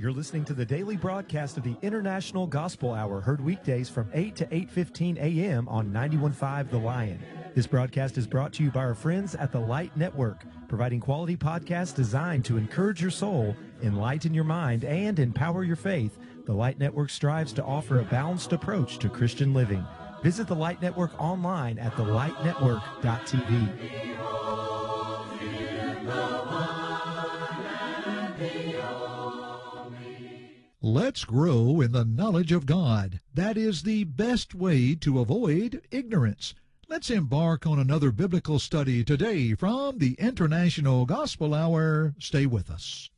You're listening to the daily broadcast of the International Gospel Hour, heard weekdays from 8 to 8:15 a.m. on 91.5 The Lion. This broadcast is brought to you by our friends at the Light Network, providing quality podcasts designed to encourage your soul, enlighten your mind, and empower your faith. The Light Network strives to offer a balanced approach to Christian living. Visit the Light Network online at thelightnetwork.tv. Let's grow in the knowledge of God. That is the best way to avoid ignorance. Let's embark on another biblical study today from the International Gospel Hour. Stay with us.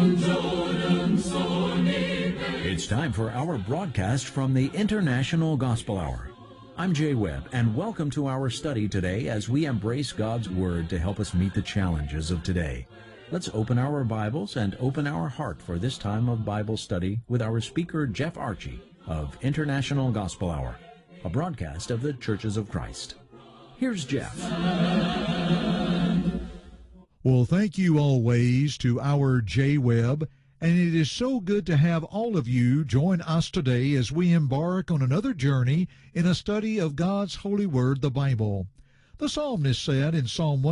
It's time for our broadcast from the International Gospel Hour. I'm Jay Webb, and welcome to our study today as we embrace God's Word to help us meet the challenges of today. Let's open our Bibles and open our heart for this time of Bible study with our speaker, Jeff Archie, of International Gospel Hour, a broadcast of the Churches of Christ. Here's Jeff. Well, thank you always to our Jay Webb, and it is so good to have all of you join us today as we embark on another journey in a study of God's holy word, the Bible. The psalmist said in Psalm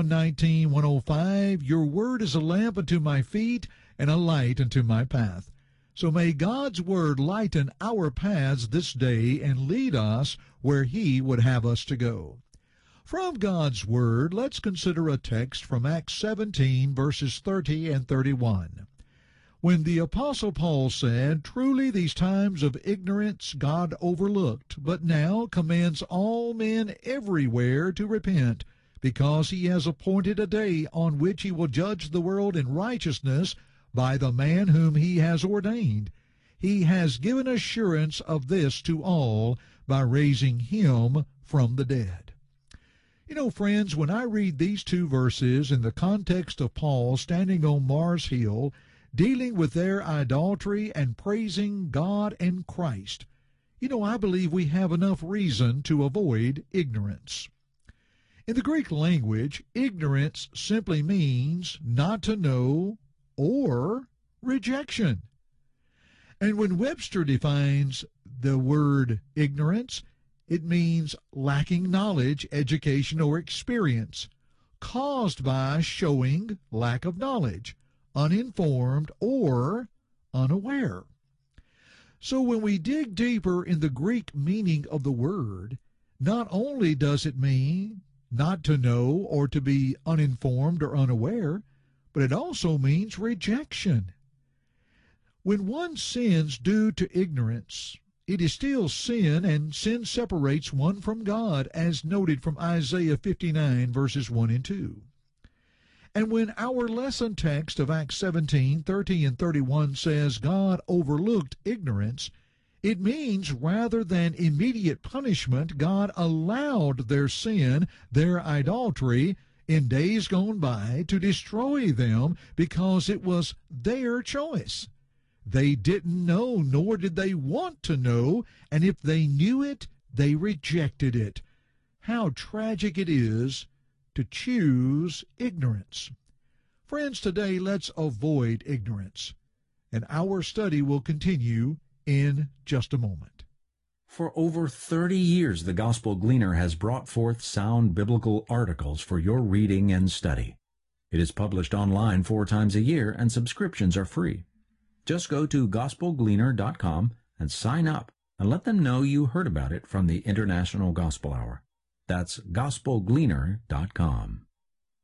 119:105, "Your word is a lamp unto my feet and a light unto my path." So may God's word lighten our paths this day and lead us where He would have us to go. From God's word, let's consider a text from Acts 17, verses 30 and 31. When the Apostle Paul said, "Truly these times of ignorance God overlooked, but now commands all men everywhere to repent, because He has appointed a day on which He will judge the world in righteousness by the man whom He has ordained. He has given assurance of this to all by raising Him from the dead." You know, friends, when I read these two verses in the context of Paul standing on Mars Hill, dealing with their idolatry and praising God and Christ, I believe we have enough reason to avoid ignorance. In the Greek language, ignorance simply means not to know or rejection. And when Webster defines the word ignorance, it means lacking knowledge, education, or experience, caused by showing lack of knowledge, uninformed, or unaware. So when we dig deeper in the Greek meaning of the word, not only does it mean not to know or to be uninformed or unaware, but it also means rejection. When one sins due to ignorance, it is still sin, and sin separates one from God, as noted from Isaiah 59, verses 1 and 2. And when our lesson text of Acts 17, 30 and 31 says God overlooked ignorance, it means rather than immediate punishment, God allowed their sin, their idolatry, in days gone by to destroy them because it was their choice. They didn't know, nor did they want to know, and if they knew it, they rejected it. How tragic it is to choose ignorance. Friends, today let's avoid ignorance, and our study will continue in just a moment. For over 30 years, the Gospel Gleaner has brought forth sound biblical articles for your reading and study. It is published online 4 times a year, and subscriptions are free. Just go to gospelgleaner.com and sign up, and let them know you heard about it from the International Gospel Hour. That's gospelgleaner.com.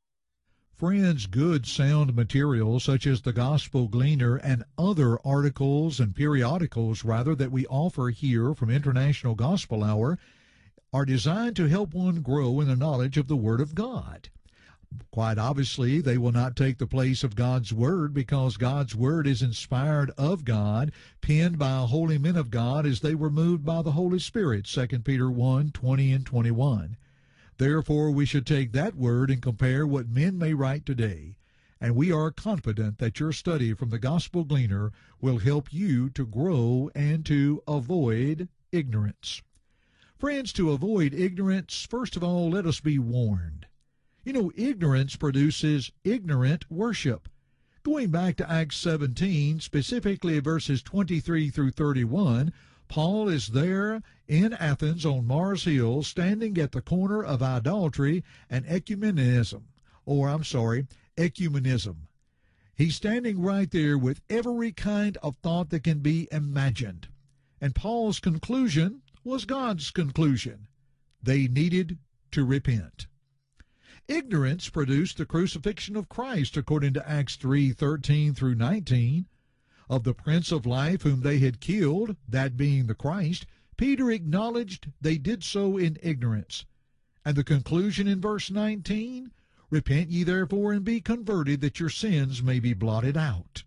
Friends, good sound material such as the Gospel Gleaner and other articles and periodicals, that we offer here from International Gospel Hour are designed to help one grow in the knowledge of the Word of God. Quite obviously, they will not take the place of God's Word, because God's Word is inspired of God, penned by holy men of God as they were moved by the Holy Spirit, 2 Peter 1, 20 and 21. Therefore, we should take that Word and compare what men may write today, and we are confident that your study from the Gospel Gleaner will help you to grow and to avoid ignorance. Friends, to avoid ignorance, first of all, let us be warned. Ignorance produces ignorant worship. Going back to Acts 17, specifically verses 23 through 31, Paul is there in Athens on Mars Hill, standing at the corner of idolatry and ecumenism. He's standing right there with every kind of thought that can be imagined. And Paul's conclusion was God's conclusion. They needed to repent. Ignorance produced the crucifixion of Christ, according to Acts 3:13 through 19. Of the Prince of Life whom they had killed, that being the Christ, Peter acknowledged they did so in ignorance. And the conclusion in verse 19, repent ye therefore and be converted, that your sins may be blotted out.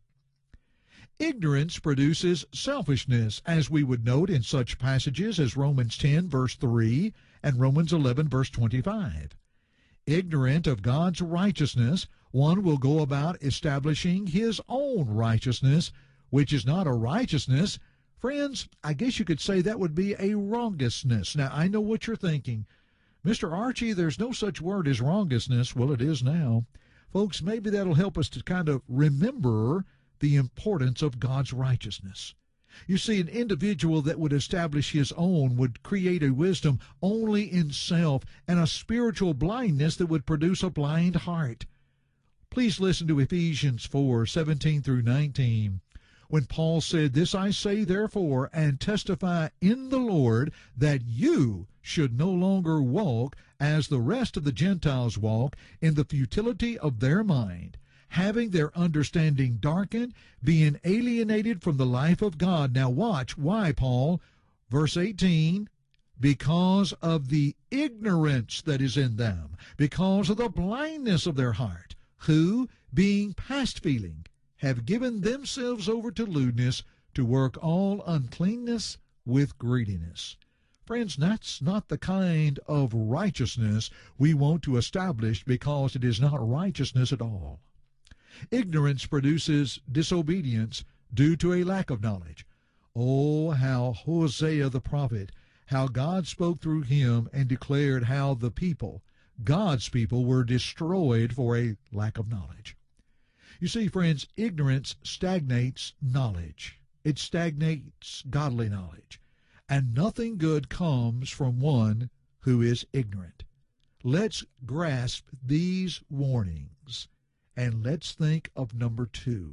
Ignorance produces selfishness, as we would note in such passages as Romans 10, verse 3, and Romans 11, verse 25. Ignorant of God's righteousness, one will go about establishing his own righteousness, which is not a righteousness. Friends, I guess you could say that would be a wrongousness. Now, I know what you're thinking. Mr. Archie, there's no such word as wrongousness. Well, it is now. Folks, maybe that'll help us to kind of remember the importance of God's righteousness. You see, an individual that would establish his own would create a wisdom only in self and a spiritual blindness that would produce a blind heart. Please listen to Ephesians 4:17 through 19. When Paul said, "This I say therefore, and testify in the Lord, that you should no longer walk as the rest of the Gentiles walk, in the futility of their mind, having their understanding darkened, being alienated from the life of God." Now watch, why, Paul? Verse 18, because of the ignorance that is in them, because of the blindness of their heart, who, being past feeling, have given themselves over to lewdness, to work all uncleanness with greediness. Friends, that's not the kind of righteousness we want to establish, because it is not righteousness at all. Ignorance produces disobedience due to a lack of knowledge. Oh, how Hosea the prophet, how God spoke through him and declared how the people, God's people, were destroyed for a lack of knowledge. You see, friends, ignorance stagnates knowledge. It stagnates godly knowledge. And nothing good comes from one who is ignorant. Let's grasp these warnings, and let's think of number 2.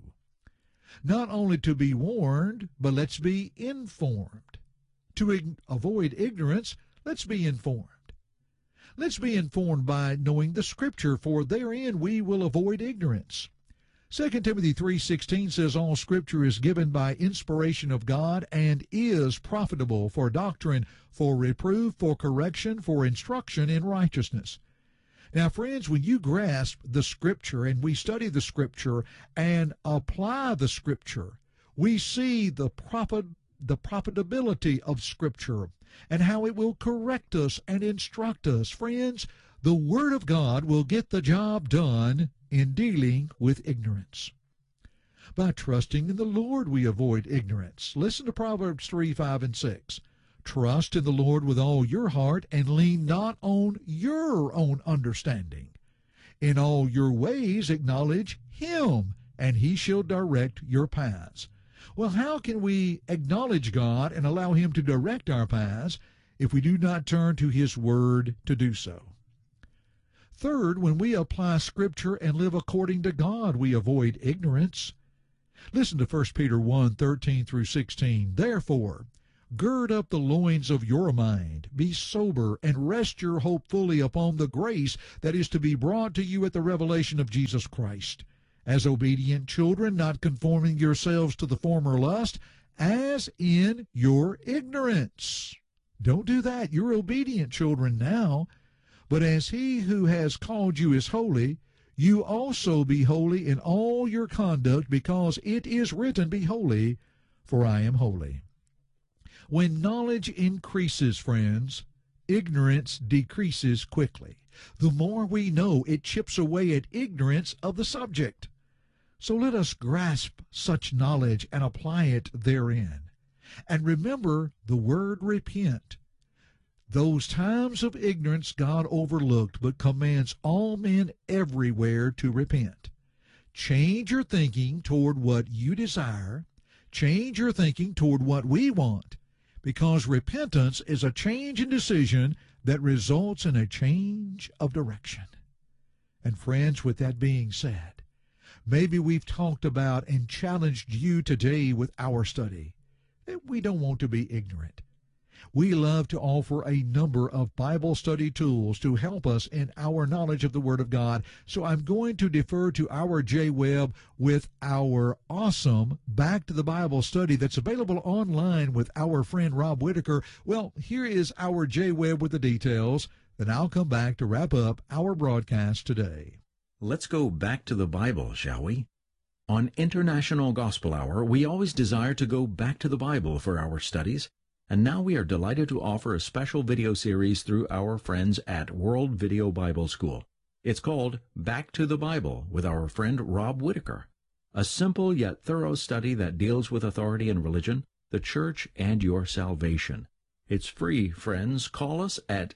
Not only to be warned, but let's be informed. To avoid ignorance, let's be informed. Let's be informed by knowing the Scripture, for therein we will avoid ignorance. 2 Timothy 3:16 says, all Scripture is given by inspiration of God and is profitable for doctrine, for reproof, for correction, for instruction in righteousness. Now, friends, when you grasp the Scripture and we study the Scripture and apply the Scripture, we see the profitability of Scripture and how it will correct us and instruct us. Friends, the Word of God will get the job done in dealing with ignorance. By trusting in the Lord, we avoid ignorance. Listen to Proverbs 3:5 and 6. Trust in the Lord with all your heart, and lean not on your own understanding. In all your ways acknowledge Him, and He shall direct your paths. Well, how can we acknowledge God and allow Him to direct our paths if we do not turn to His Word to do so? Third, when we apply Scripture and live according to God, we avoid ignorance. Listen to 1 Peter 1:13 through 16. Therefore, gird up the loins of your mind, be sober, and rest your hope fully upon the grace that is to be brought to you at the revelation of Jesus Christ. As obedient children, not conforming yourselves to the former lust, as in your ignorance. Don't do that. You're obedient children now. But as He who has called you is holy, you also be holy in all your conduct, because it is written, be holy, for I am holy. When knowledge increases, friends, ignorance decreases quickly. The more we know, it chips away at ignorance of the subject. So let us grasp such knowledge and apply it therein. And remember the word repent. Those times of ignorance God overlooked, but commands all men everywhere to repent. change your thinking toward what you desire. Change your thinking toward what we want, because repentance is a change in decision that results in a change of direction. And friends, with that being said, maybe we've talked about and challenged you today with our study. We don't want to be ignorant. We love to offer a number of Bible study tools to help us in our knowledge of the Word of God. So I'm going to defer to our Jay Webb with our awesome Back to the Bible study that's available online with our friend Rob Whitaker. Well, here is our Jay Webb with the details. Then I'll come back to wrap up our broadcast today. Let's go back to the Bible, shall we? On International Gospel Hour, we always desire to go back to the Bible for our studies. And now we are delighted to offer a special video series through our friends at World Video Bible School. It's called Back to the Bible with our friend Rob Whitaker, a simple yet thorough study that deals with authority and religion, the church, and your salvation. It's free, friends. Call us at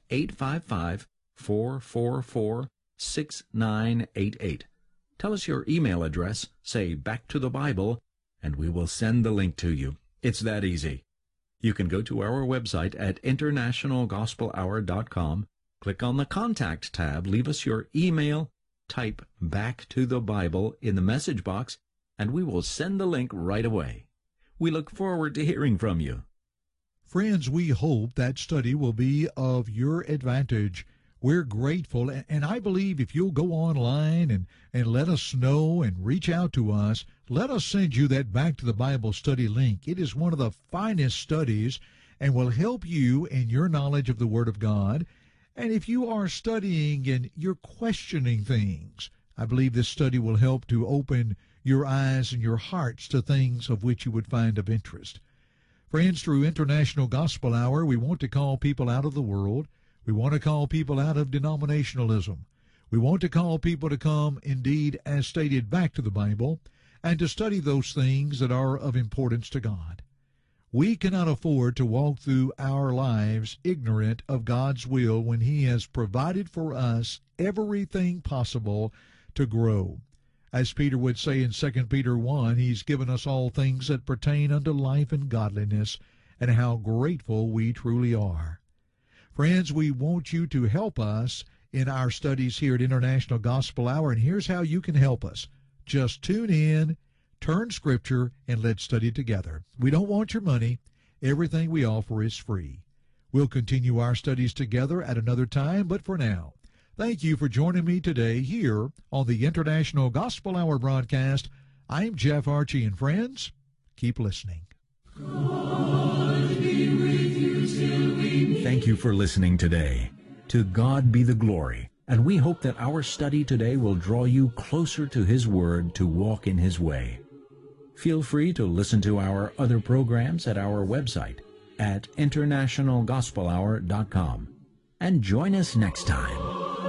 855-444-6988. Tell us your email address, say Back to the Bible, and we will send the link to you. It's that easy. You can go to our website at internationalgospelhour.com, click on the Contact tab, leave us your email, type Back to the Bible in the message box, and we will send the link right away. We look forward to hearing from you. Friends, we hope that study will be of your advantage. We're grateful, and I believe if you'll go online and let us know and reach out to us, let us send you that Back to the Bible study link. It is one of the finest studies and will help you in your knowledge of the Word of God. And if you are studying and you're questioning things, I believe this study will help to open your eyes and your hearts to things of which you would find of interest. Friends, through International Gospel Hour, we want to call people out of the world. We want to call people out of denominationalism. We want to call people to come, indeed, as stated, back to the Bible, and to study those things that are of importance to God. We cannot afford to walk through our lives ignorant of God's will when He has provided for us everything possible to grow. As Peter would say in 2 Peter 1, He's given us all things that pertain unto life and godliness, and how grateful we truly are. Friends, we want you to help us in our studies here at International Gospel Hour, and here's how you can help us. Just tune in, turn Scripture, and let's study together. We don't want your money. Everything we offer is free. We'll continue our studies together at another time, but for now, thank you for joining me today here on the International Gospel Hour broadcast. I'm Jeff Archie, and friends, keep listening. Thank you for listening today. To God be the glory, and we hope that our study today will draw you closer to His Word to walk in His way. Feel free to listen to our other programs at our website at internationalgospelhour.com. And join us next time.